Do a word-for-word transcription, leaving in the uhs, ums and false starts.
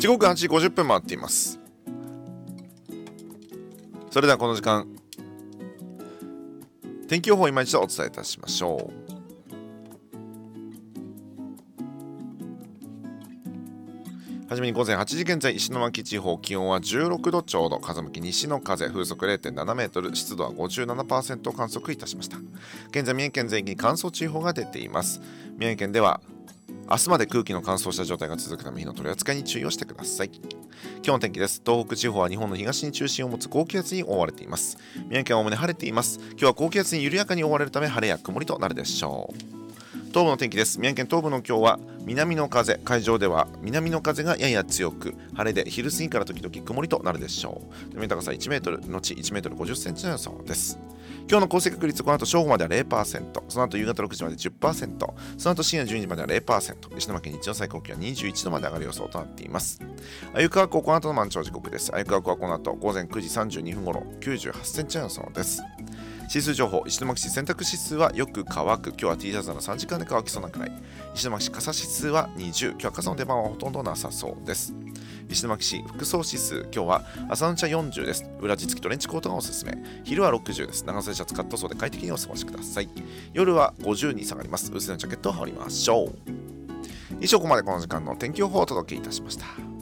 時刻はちじごじゅっぷん回っています。それではこの時間、天気予報を今一度お伝えいたしましょう。はじめに午前はちじ現在、石巻地方気温はじゅうろくどちょうど、風向き西の風、風速 れいてんななメートル、湿度は ごじゅうななパーセント を観測いたしました。現在、三重県全域に乾燥注意報が出ています。宮城県では明日まで空気の乾燥した状態が続くため、火の取り扱いに注意をしてください。今日の天気です。東北地方は日本の東に中心を持つ高気圧に覆われています。宮城県はおおむね晴れています。今日は高気圧に緩やかに覆われるため、晴れや曇りとなるでしょう。東部の天気です。宮城県東部の今日は南の風、海上では南の風がやや強く、晴れで昼過ぎから時々曇りとなるでしょう。波の高さいちメートルのちいちメートルごじゅっセンチの予想です。今日の降水確率、この後正午までは れいパーセント、その後夕方ろくじまで じゅっパーセント、その後深夜じゅうにじまでは れいパーセント、石巻県日中の最高気温はにじゅういちどまで上がる予想となっています。鮎川湖、この後の満潮時刻です。鮎川湖はこの後午前くじさんじゅうにふん頃、きゅうじゅうはちセンチの予想です。指数情報、石巻市洗濯指数はよく乾く、今日は T シャツならさんじかんで乾きそうなくらい。石巻市傘指数はにじゅう、今日は傘の出番はほとんどなさそうです。石巻市服装指数、今日は朝のうちはよんじゅうです。裏地付きトレンチコートがおすすめ。昼はろくじゅうです。長袖シャツカットソーで快適にお過ごしください。夜はごじゅうに下がります。薄手のジャケットを羽織りましょう。以上、ここまでこの時間の天気予報をお届けいたしました。